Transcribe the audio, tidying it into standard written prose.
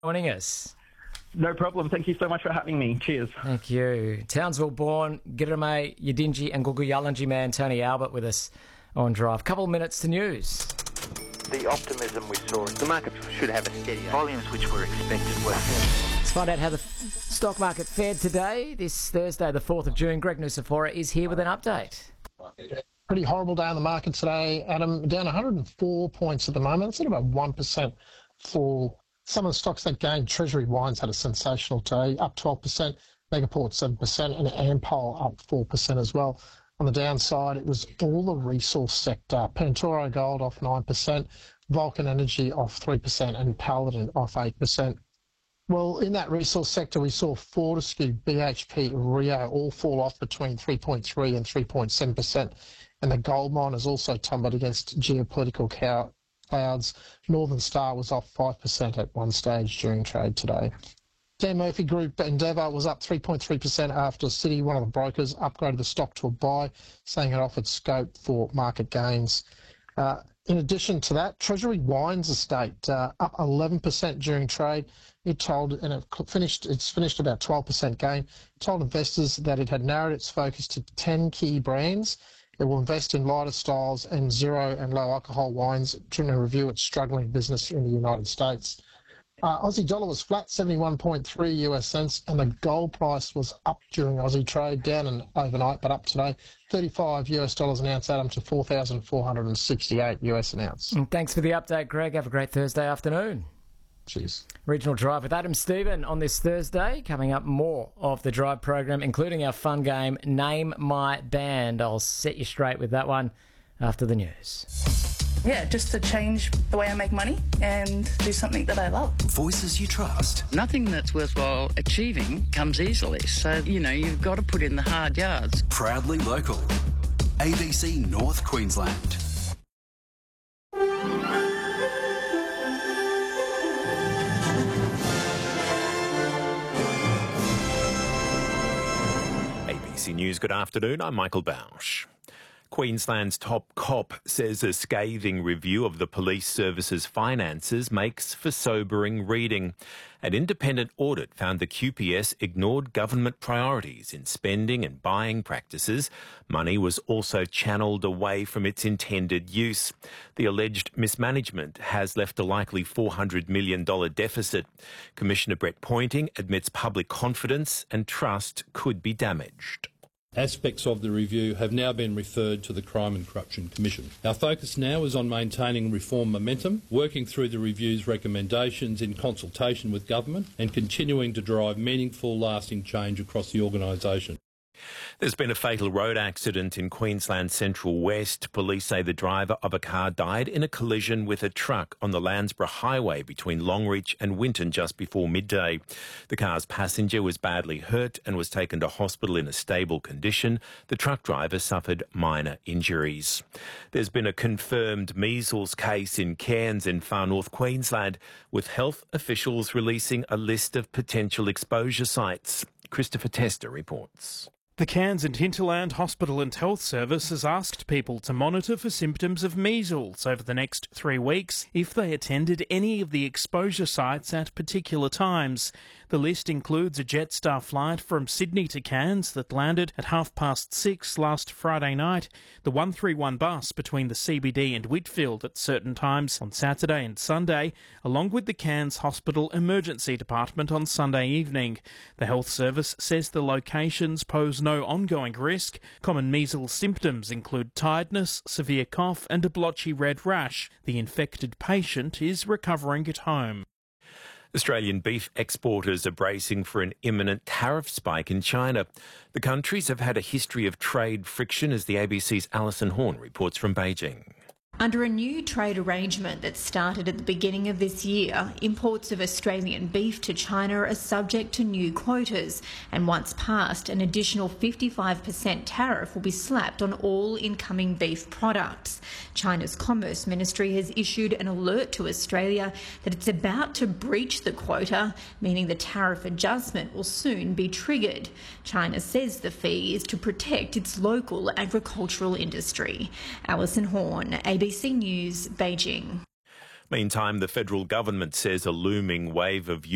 joining us. No problem. Thank you so much for having me. Cheers. Thank you. Townsville-born, Girame, Yidinji and Guguyalanji man Tony Albert with us on Drive. Couple of minutes to news. The optimism we saw, the market should have a steady volumes which were expected were. Let's find out how the stock market fared today, this Thursday, the 4th of June. Greg Nusafora is here with an update. Pretty horrible day on the market today, Adam. Down 104 points at the moment. It's at about 1% fall. Some of the stocks that gained, Treasury Wines had a sensational day, up 12%, Megaport 7%, and Ampol up 4% as well. On the downside, it was all the resource sector. Pantoro Gold off 9%, Vulcan Energy off 3%, and Paladin off 8%. Well, in that resource sector, we saw Fortescue, BHP, Rio all fall off between 3.3 and 3.7%. And the gold miners also tumbled against geopolitical clouds. Northern Star was off 5% at one stage during trade today. Dan Murphy Group Endeavour was up 3.3% after Citi, one of the brokers, upgraded the stock to a buy, saying it offered scope for market gains. In addition to that, Treasury Wines Estate up 11% during trade. It's finished about 12% gain. It told investors that it had narrowed its focus to 10 key brands. It will invest in lighter styles and zero and low alcohol wines to review its struggling business in the United States. Aussie dollar was flat, 71.3 US cents, and the gold price was up during Aussie trade, down and overnight, but up today, $35 US an ounce, Adam, to 4,468 US an ounce. And thanks for the update, Greg. Have a great Thursday afternoon. Cheers. Regional Drive with Adam Stephen on this Thursday. Coming up, more of the Drive program, including our fun game, Name My Band. I'll set you straight with that one after the news. Yeah, just to change the way I make money and do something that I love. Voices you trust. Nothing that's worthwhile achieving comes easily. So, you've got to put in the hard yards. Proudly local. ABC North Queensland. ABC News, good afternoon. I'm Michael Bausch. Queensland's top cop says a scathing review of the police service's finances makes for sobering reading. An independent audit found the QPS ignored government priorities in spending and buying practices. Money was also channelled away from its intended use. The alleged mismanagement has left a likely $400 million deficit. Commissioner Brett Pointing admits public confidence and trust could be damaged. Aspects of the review have now been referred to the Crime and Corruption Commission. Our focus now is on maintaining reform momentum, working through the review's recommendations in consultation with government and continuing to drive meaningful, lasting change across the organisation. There's been a fatal road accident in Queensland's Central West. Police say the driver of a car died in a collision with a truck on the Landsborough Highway between Longreach and Winton just before midday. The car's passenger was badly hurt and was taken to hospital in a stable condition. The truck driver suffered minor injuries. There's been a confirmed measles case in Cairns in far north Queensland, with health officials releasing a list of potential exposure sites. Christopher Tester reports. The Cairns and Hinterland Hospital and Health Service has asked people to monitor for symptoms of measles over the next 3 weeks if they attended any of the exposure sites at particular times. The list includes a Jetstar flight from Sydney to Cairns that landed at 6:30 last Friday night, the 131 bus between the CBD and Whitfield at certain times on Saturday and Sunday, along with the Cairns Hospital Emergency Department on Sunday evening. The Health Service says the locations pose no ongoing risk. Common measles symptoms include tiredness, severe cough and a blotchy red rash. The infected patient is recovering at home. Australian beef exporters are bracing for an imminent tariff spike in China. The countries have had a history of trade friction, as the ABC's Alison Horn reports from Beijing. Under a new trade arrangement that started at the beginning of this year, imports of Australian beef to China are subject to new quotas, and once passed, an additional 55% tariff will be slapped on all incoming beef products. China's Commerce Ministry has issued an alert to Australia that it's about to breach the quota, meaning the tariff adjustment will soon be triggered. China says the fee is to protect its local agricultural industry. Alison Horn, ABC News, Beijing. Meantime, the federal government says a looming wave of